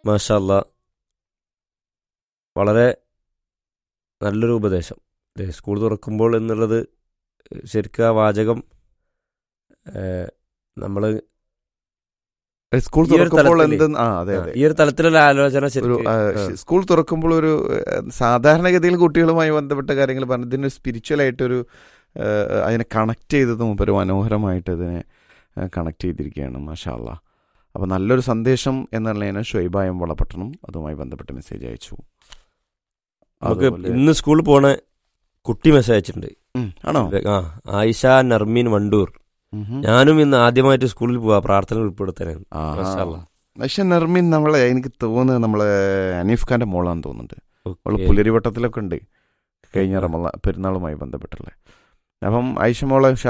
മാഷാ അല്ലാ, വളരെ നല്ലൊരു ഉപദേശം. ദേ, സ്കൂൾ തുറക്കുമ്പോൾ എന്നുള്ളത് ശരിക്കും ആ വാചകം നമ്മൾ സ്കൂൾ ഈ ഒരു തുറക്കുമ്പോൾ തലത്തില് എന്ത് അതെ അതെ ഈ ഒരു തലത്തിലുള്ള ആലോചന ഒരു ശരിക്കും സ്കൂൾ തുറക്കുമ്പോൾ ഒരു സാധാരണഗതിയിൽ കുട്ടികളുമായി ബന്ധപ്പെട്ട കാര്യങ്ങൾ പറഞ്ഞു ഇതിന് സ്പിരിച്വലായിട്ടൊരു അതിനെ കണക്ട് ചെയ്തതും ഒരു മനോഹരമായിട്ട് അതിനെ കണക്ട് ചെയ്തിരിക്കുകയാണ്. മാഷാ അല്ലാ. അപ്പോൾ നല്ലൊരു സന്ദേശം എന്നുള്ളതിന് ഷുഹൈബായം വളപട്ടണം അതുമായി ബന്ധപ്പെട്ട മെസ്സേജ് അയച്ചു. നമുക്ക് അതുപോലെ ഇന്ന് സ്കൂളിൽ പോണ കുട്ടി മെസ്സേജ് അയച്ചിട്ടുണ്ട്. ആണോ? ആയിഷ നർമീൻ വണ്ടൂർ. ഞാനും ഇന്ന് ആദ്യമായിട്ട് സ്കൂളിൽ പോവാ, പ്രാർത്ഥന ഉൾപ്പെടുത്താനാണ്. മാഷാ അല്ലാ. പക്ഷെ നെർമിൻ എനിക്ക് തോന്നുന്നത് നമ്മളെ അനീഫ് ഖാന്റെ മോളാന്ന് തോന്നുന്നുണ്ട്. അവള് ഓക്കേ. പുലരിവട്ടത്തിലൊക്കെ ഉണ്ട് കഴിഞ്ഞ പെരുന്നാളുമായി ബന്ധപ്പെട്ടുള്ള. അപ്പം ഐഷ മോളെ